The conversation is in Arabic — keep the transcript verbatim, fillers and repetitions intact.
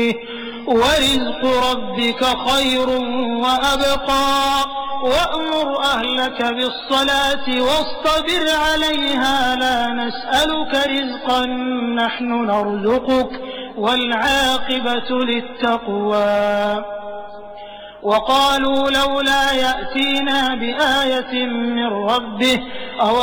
ورزق ربك خير وأبقى وأمر أهلك بالصلاة واصطبر عليها لا نسألك رزقا نحن نرزقك والعاقبة للتقوى وقالوا لولا يأتينا بآية من ربه أو